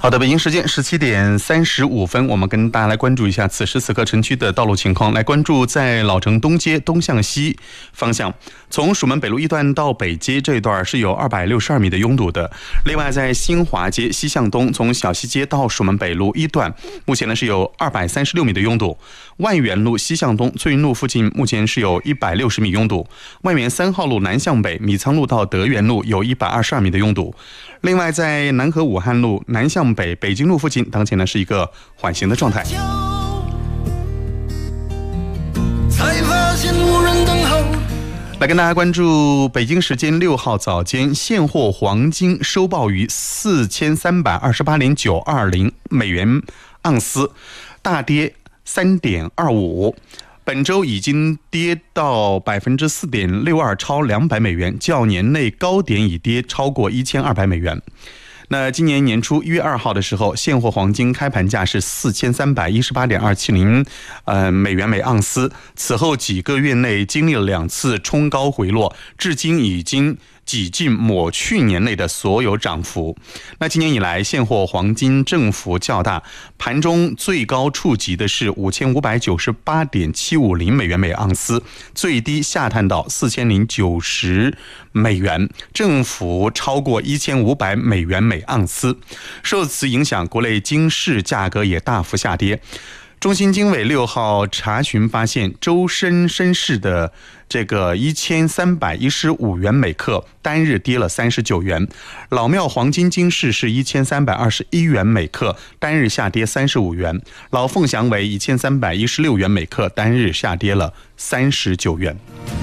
好的，北京时间17:35，我们跟大家来关注一下此时此刻城区的道路情况。来关注在老城东街东向西方向，从蜀门北路一段到北街这一段是有262米的拥堵的。另外，在新华街西向东，从小西街到蜀门北路一段，目前呢是有236米的拥堵。万源路西向东翠云路附近目前是有160米拥堵。万源3号路南向北米仓路到德源路有122米的拥堵。另外，在南河武汉路南向北北京路附近，当前呢是一个缓行的状态。来跟大家关注北京时间6号早间，现货黄金收报于4328.920美元盎司，大跌3.25%。本周已经跌到 4.62%， 超200美元，较年内高点已跌超过1200美元。那今年年初1月2号的时候，现货黄金开盘价是4318.270美元每盎司，此后几个月内经历了2次冲高回落，至今已经几近抹去年内的所有涨幅。那今年以来，现货黄金振幅较大，盘中最高触及的是5598.750美元每盎司，最低下探到4090美元，振幅超过1500美元每盎司。受此影响，国内金市价格也大幅下跌。中新经纬6号查询发现，周深深市的这个1315元每克，单日跌了39元；老庙黄金金市是1321元每克，单日下跌35元；老凤祥为1316元每克，单日下跌了39元。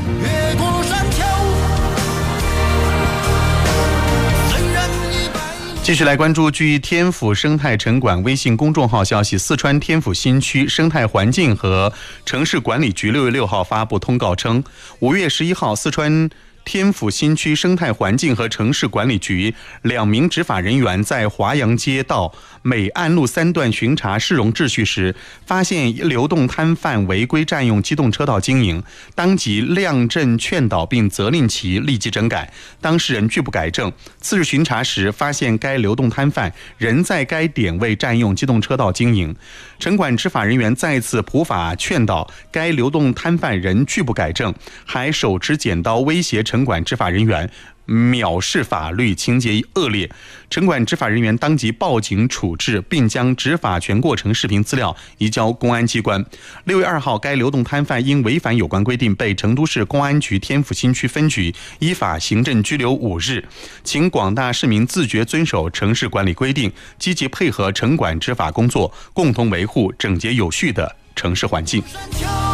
继续来关注，据天府生态城管微信公众号消息，四川天府新区生态环境和城市管理局6月6号发布通告称，5月11号，四川天府新区生态环境和城市管理局2名执法人员在华阳街到美安路3段巡查市容秩序时，发现流动摊贩违规占用机动车道经营，当即亮证劝导并责令其立即整改，当事人拒不改正。次日巡查时，发现该流动摊贩仍在该点位占用机动车道经营，城管执法人员再次普法劝导，该流动摊贩仍拒不改正，还手持剪刀威胁城管执法人员，藐视法律，情节恶劣。城管执法人员当即报警处置，并将执法全过程视频资料移交公安机关。6月2号，该流动摊贩因违反有关规定，被成都市公安局天府新区分局依法行政拘留5日。请广大市民自觉遵守城市管理规定，积极配合城管执法工作，共同维护整洁有序的城市环境。